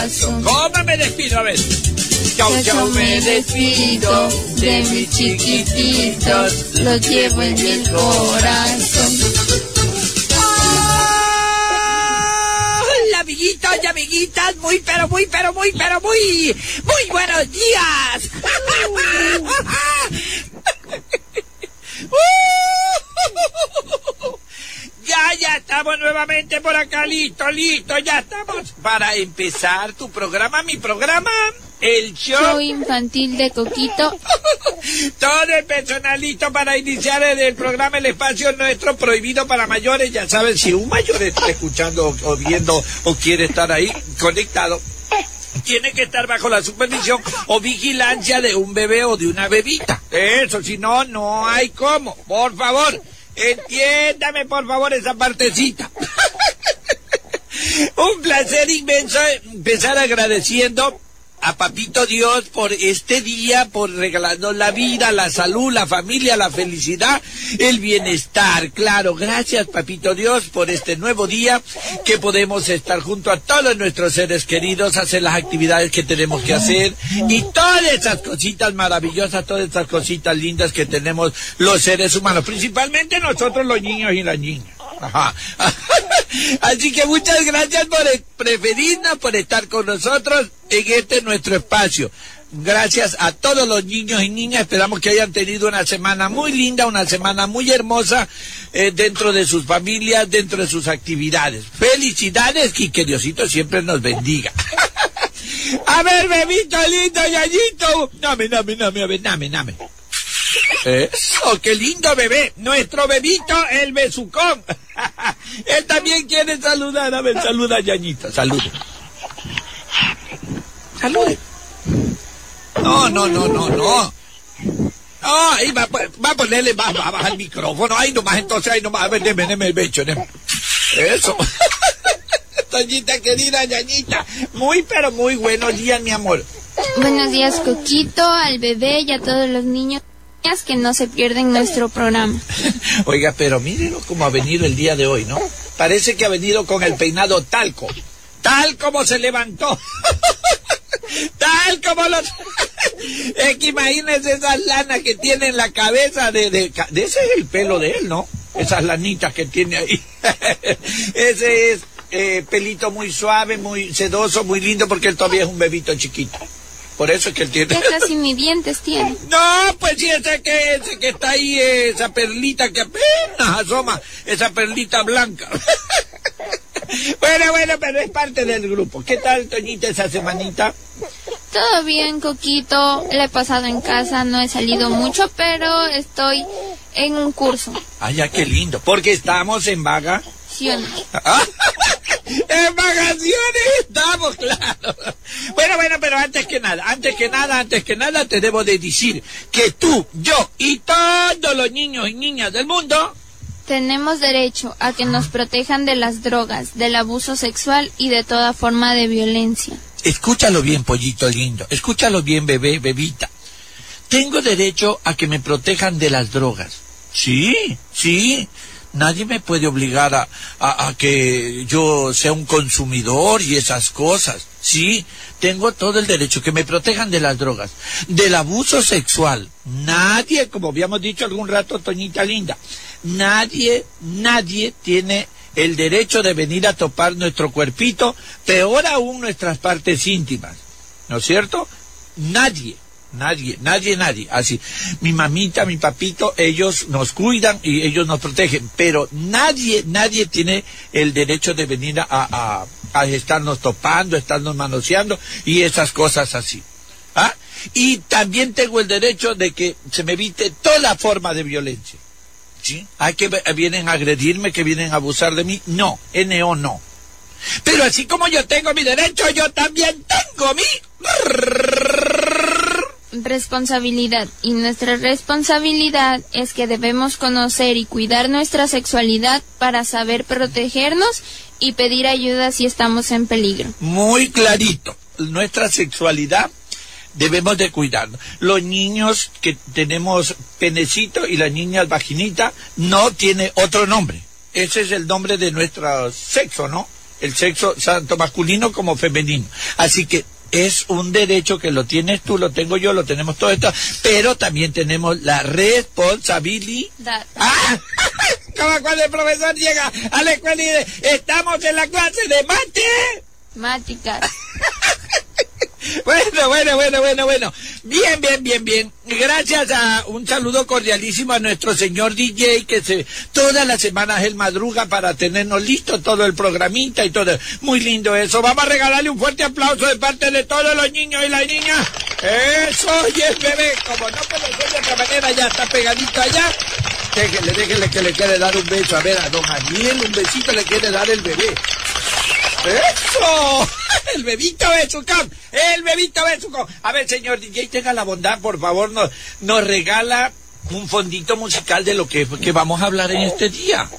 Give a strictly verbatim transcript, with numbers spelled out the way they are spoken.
¿Cómo me despido? A ver. Chau, chau, me despido de mis chiquititos, los llevo en mi corazón. Hola, amiguitos y amiguitas, muy, pero muy, pero muy, pero muy, muy buenos días. Ya, ya estamos nuevamente por acá, listo, listo, ya estamos para empezar tu programa, mi programa, el show, show infantil de Coquito. Todo el personalito para iniciar el, el programa, el espacio nuestro prohibido para mayores. Ya saben, si un mayor está escuchando o, o viendo o quiere estar ahí conectado, tiene que estar bajo la supervisión o vigilancia de un bebé o de una bebita. Eso, si no, no hay cómo. Por favor, entiéndame por favor esa partecita. Un placer inmenso empezar agradeciendo a Papito Dios por este día, por regalarnos la vida, la salud, la familia, la felicidad, el bienestar. Claro, gracias Papito Dios por este nuevo día que podemos estar junto a todos nuestros seres queridos, hacer las actividades que tenemos que hacer y todas esas cositas maravillosas, todas esas cositas lindas que tenemos los seres humanos, principalmente nosotros los niños y las niñas. Ajá. Así que muchas gracias por preferirnos, por estar con nosotros en este nuestro espacio. Gracias a todos los niños y niñas, esperamos que hayan tenido una semana muy linda, una semana muy hermosa eh, dentro de sus familias, dentro de sus actividades. Felicidades y que Diosito siempre nos bendiga. A ver, bebito lindo, yayito. Dame, dame, dame, a ver, dame, dame. Eso, qué lindo bebé, nuestro bebito, el besucón. Él también quiere saludar, a ver, saluda Yañita, salude. Salude. No, no, no, no, no. No, ahí va, va a ponerle, va, va a bajar el micrófono, ahí nomás, entonces, ahí nomás, a ver, deme, deme el becho, deme. Eso. Toñita querida, Yañita, muy, pero muy buenos días, mi amor. Buenos días, Coquito, al bebé y a todos los niños que no se pierden nuestro programa. Oiga, pero mírenlo cómo ha venido el día de hoy, ¿no? Parece que ha venido con el peinado talco, tal como se levantó, tal como los... Es que imagínense esas lanas que tiene en la cabeza de, de... de ese es el pelo de él, ¿no? Esas lanitas que tiene ahí. Ese es eh, pelito muy suave, muy sedoso, muy lindo, porque él todavía es un bebito chiquito. Por eso es que él tiene... Ya casi ni dientes tiene. No, pues sí, ese que, ese que está ahí, esa perlita que apenas asoma, esa perlita blanca. Bueno, bueno, pero es parte del grupo. ¿Qué tal, Toñita, esa semanita? Todo bien, Coquito. La he pasado en casa, no he salido mucho, pero estoy en un curso. Ay, ya, qué lindo. Porque estamos en vaga. En vacaciones estamos, claro. Bueno, bueno, pero antes que nada, antes que nada, antes que nada, te debo de decir que tú, yo y todos los niños y niñas del mundo tenemos derecho a que nos protejan de las drogas, del abuso sexual y de toda forma de violencia. Escúchalo bien, pollito lindo, escúchalo bien, bebé, bebita. Tengo derecho a que me protejan de las drogas. Sí, sí. Nadie me puede obligar a, a, a que yo sea un consumidor y esas cosas. Sí, tengo todo el derecho, que me protejan de las drogas, del abuso sexual. Nadie, como habíamos dicho algún rato, Toñita linda, nadie, nadie tiene el derecho de venir a topar nuestro cuerpito, peor aún nuestras partes íntimas. ¿No es cierto? Nadie. Nadie, nadie, nadie, así. Mi mamita, mi papito, ellos nos cuidan y ellos nos protegen, pero nadie, nadie tiene el derecho de venir a, a, a estarnos topando, estarnos manoseando y esas cosas así. ¿Ah? Y también tengo el derecho de que se me evite toda forma de violencia. ¿Sí? ¿Hay que vienen a agredirme, que vienen a abusar de mí? No, N O no. Pero así como yo tengo mi derecho, yo también tengo mi... responsabilidad, y nuestra responsabilidad es que debemos conocer y cuidar nuestra sexualidad para saber protegernos y pedir ayuda si estamos en peligro. Muy clarito, nuestra sexualidad debemos de cuidarnos. Los niños que tenemos penecito y las niñas vaginita no tiene otro nombre. Ese es el nombre de nuestro sexo, ¿no? el sexo tanto masculino como femenino. Así que es un derecho que lo tienes tú, lo tengo yo, lo tenemos todo esto, pero también tenemos la responsabilidad. ¡Ah! Como cuando el profesor llega a la escuela y dice, estamos en la clase de mate. Máticas. Bueno, bueno, bueno, bueno, bueno. Bien, bien, bien, bien. Gracias a un saludo cordialísimo a nuestro señor D J que se todas las semanas él madruga para tenernos listo todo el programita y todo. Muy lindo eso. Vamos a regalarle un fuerte aplauso de parte de todos los niños y las niñas. Eso, y el bebé, como no puede ser de otra manera, ya está pegadito allá. Déjele, déjele que le quiere dar un beso. A ver, a don Daniel un besito le quiere dar el bebé. ¡Eso! El bebito besucón, el bebito besucón. A ver, señor D J, tenga la bondad, por favor, nos, nos regala un fondito musical de lo que, que vamos a hablar en este día.